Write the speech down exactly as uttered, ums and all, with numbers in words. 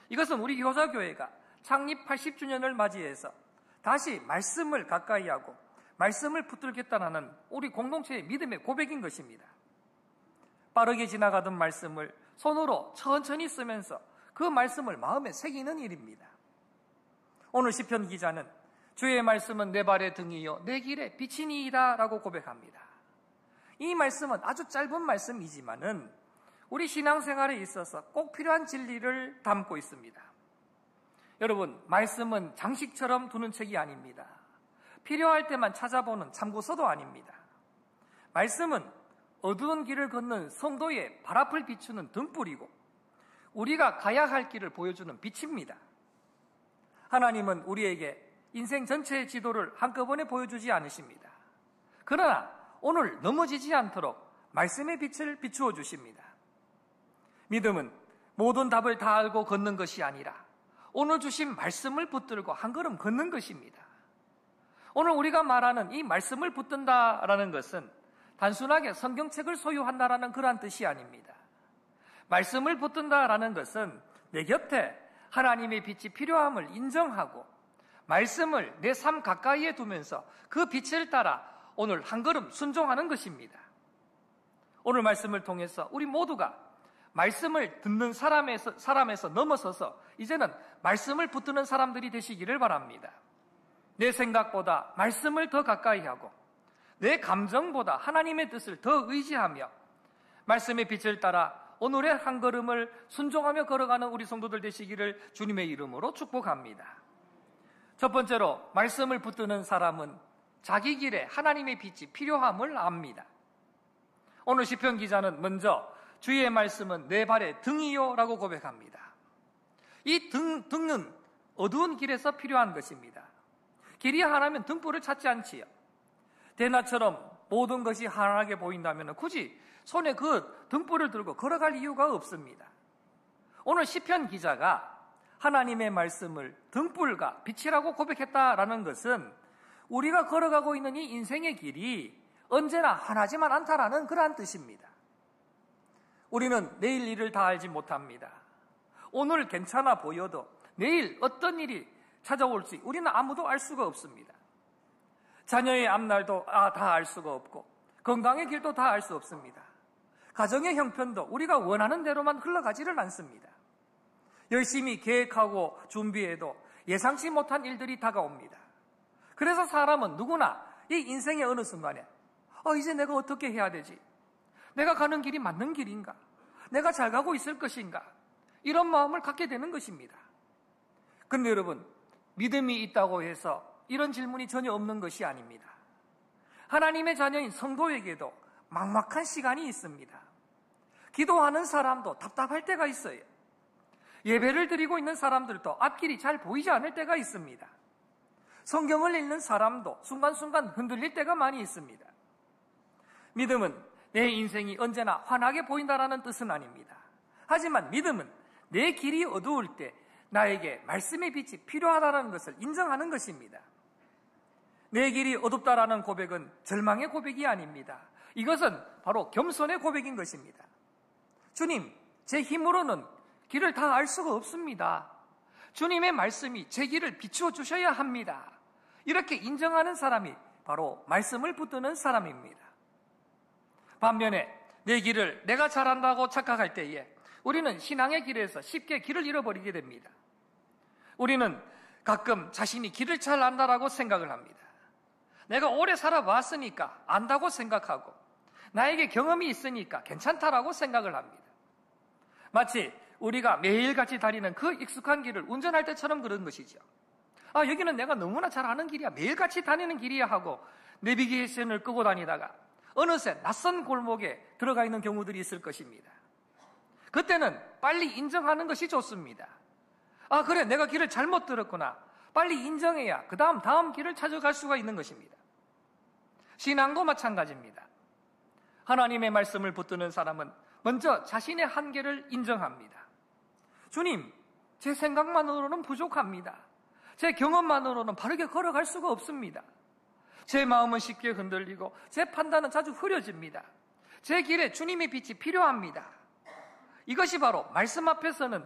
이것은 우리 효자교회가 창립 팔십 주년을 맞이해서 다시 말씀을 가까이 하고 말씀을 붙들겠다는 우리 공동체의 믿음의 고백인 것입니다. 빠르게 지나가던 말씀을 손으로 천천히 쓰면서 그 말씀을 마음에 새기는 일입니다. 오늘 시편 기자는 주의 말씀은 내 발의 등이요 내 길의 빛이니이다 라고 고백합니다. 이 말씀은 아주 짧은 말씀이지만은 우리 신앙생활에 있어서 꼭 필요한 진리를 담고 있습니다. 여러분, 말씀은 장식처럼 두는 책이 아닙니다. 필요할 때만 찾아보는 참고서도 아닙니다. 말씀은 어두운 길을 걷는 성도의 발 앞을 비추는 등불이고 우리가 가야 할 길을 보여주는 빛입니다. 하나님은 우리에게 인생 전체의 지도를 한꺼번에 보여주지 않으십니다. 그러나 오늘 넘어지지 않도록 말씀의 빛을 비추어 주십니다. 믿음은 모든 답을 다 알고 걷는 것이 아니라 오늘 주신 말씀을 붙들고 한 걸음 걷는 것입니다. 오늘 우리가 말하는 이 말씀을 붙든다라는 것은 단순하게 성경책을 소유한다라는 그러한 뜻이 아닙니다. 말씀을 붙든다라는 것은 내 곁에 하나님의 빛이 필요함을 인정하고 말씀을 내 삶 가까이에 두면서 그 빛을 따라 오늘 한 걸음 순종하는 것입니다. 오늘 말씀을 통해서 우리 모두가 말씀을 듣는 사람에서, 사람에서 넘어서서 이제는 말씀을 붙드는 사람들이 되시기를 바랍니다. 내 생각보다 말씀을 더 가까이 하고 내 감정보다 하나님의 뜻을 더 의지하며 말씀의 빛을 따라 오늘의 한 걸음을 순종하며 걸어가는 우리 성도들 되시기를 주님의 이름으로 축복합니다. 첫 번째로 말씀을 붙드는 사람은 자기 길에 하나님의 빛이 필요함을 압니다. 오늘 시편 기자는 먼저 주의 말씀은 내 발의 등이요 라고 고백합니다. 이 등, 등은 어두운 길에서 필요한 것입니다. 길이 하나면 등불을 찾지 않지요. 대낮처럼 모든 것이 환하게 보인다면 굳이 손에 그 등불을 들고 걸어갈 이유가 없습니다. 오늘 시편 기자가 하나님의 말씀을 등불과 빛이라고 고백했다라는 것은 우리가 걸어가고 있는 이 인생의 길이 언제나 환하지만 않다라는 그러한 뜻입니다. 우리는 내일 일을 다 알지 못합니다. 오늘 괜찮아 보여도 내일 어떤 일이 찾아올지 우리는 아무도 알 수가 없습니다. 자녀의 앞날도 아, 다 알 수가 없고 건강의 길도 다 알 수 없습니다. 가정의 형편도 우리가 원하는 대로만 흘러가지를 않습니다. 열심히 계획하고 준비해도 예상치 못한 일들이 다가옵니다. 그래서 사람은 누구나 이 인생의 어느 순간에 어, 이제 내가 어떻게 해야 되지? 내가 가는 길이 맞는 길인가? 내가 잘 가고 있을 것인가? 이런 마음을 갖게 되는 것입니다. 근데 여러분, 믿음이 있다고 해서 이런 질문이 전혀 없는 것이 아닙니다. 하나님의 자녀인 성도에게도 막막한 시간이 있습니다. 기도하는 사람도 답답할 때가 있어요. 예배를 드리고 있는 사람들도 앞길이 잘 보이지 않을 때가 있습니다. 성경을 읽는 사람도 순간순간 흔들릴 때가 많이 있습니다. 믿음은 내 인생이 언제나 환하게 보인다라는 뜻은 아닙니다. 하지만 믿음은 내 길이 어두울 때 나에게 말씀의 빛이 필요하다는 것을 인정하는 것입니다. 내 길이 어둡다라는 고백은 절망의 고백이 아닙니다. 이것은 바로 겸손의 고백인 것입니다. 주님, 제 힘으로는 길을 다 알 수가 없습니다. 주님의 말씀이 제 길을 비추어 주셔야 합니다. 이렇게 인정하는 사람이 바로 말씀을 붙드는 사람입니다. 반면에 내 길을 내가 잘한다고 착각할 때에 우리는 신앙의 길에서 쉽게 길을 잃어버리게 됩니다. 우리는 가끔 자신이 길을 잘 안다라고 생각을 합니다. 내가 오래 살아왔으니까 안다고 생각하고 나에게 경험이 있으니까 괜찮다라고 생각을 합니다. 마치 우리가 매일같이 다니는 그 익숙한 길을 운전할 때처럼 그런 것이죠. 아, 여기는 내가 너무나 잘 아는 길이야. 매일같이 다니는 길이야 하고 내비게이션을 끄고 다니다가 어느새 낯선 골목에 들어가 있는 경우들이 있을 것입니다. 그때는 빨리 인정하는 것이 좋습니다. 아, 그래, 내가 길을 잘못 들었구나. 빨리 인정해야 그 다음 다음 길을 찾아갈 수가 있는 것입니다. 신앙도 마찬가지입니다. 하나님의 말씀을 붙드는 사람은 먼저 자신의 한계를 인정합니다. 주님, 제 생각만으로는 부족합니다. 제 경험만으로는 바르게 걸어갈 수가 없습니다. 제 마음은 쉽게 흔들리고 제 판단은 자주 흐려집니다. 제 길에 주님의 빛이 필요합니다. 이것이 바로 말씀 앞에서는